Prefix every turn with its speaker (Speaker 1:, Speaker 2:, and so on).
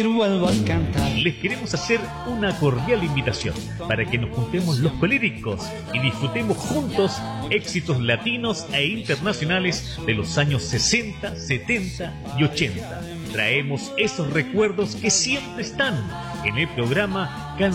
Speaker 1: vuelvo a cantar.
Speaker 2: Les queremos hacer una cordial invitación para que nos juntemos los colíricos y disfrutemos juntos éxitos latinos e internacionales de los años 60, 70 y 80. Traemos esos recuerdos que siempre están en el programa